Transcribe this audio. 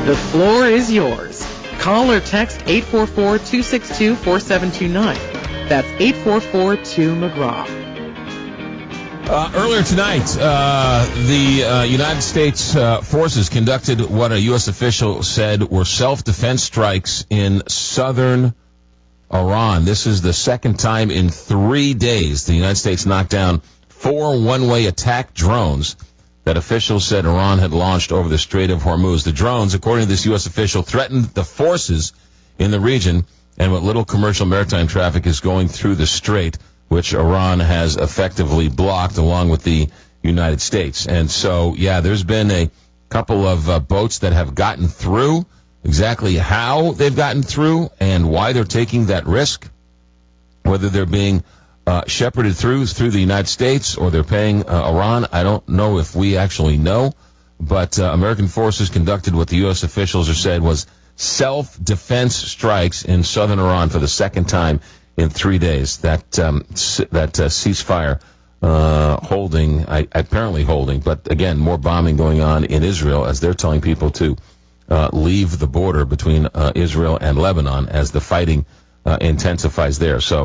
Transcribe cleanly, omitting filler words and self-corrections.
The floor is yours. Call or text 844-262-4729. That's 844-2-McGraw. Earlier tonight, the United States forces conducted what a U.S. official said were self-defense strikes in southern Iran. This is the second time in 3 days the United States knocked down 4 one-way attack drones that officials said Iran had launched over the Strait of Hormuz. The drones, according to this U.S. official, threatened the forces in the region and what little commercial maritime traffic is going through the strait, which Iran has effectively blocked along with the United States. And so, yeah, there's been a couple of boats that have gotten through. Exactly how they've gotten through and why they're taking that risk, whether they're being shepherded through the United States or they're paying Iran, I don't know if we actually know. But American forces conducted what the U.S. officials have said was self-defense strikes in southern Iran for the second time in 3 days. That ceasefire apparently holding, but again, more bombing going on in Israel as they're telling people to leave the border between Israel and Lebanon as the fighting intensifies there. So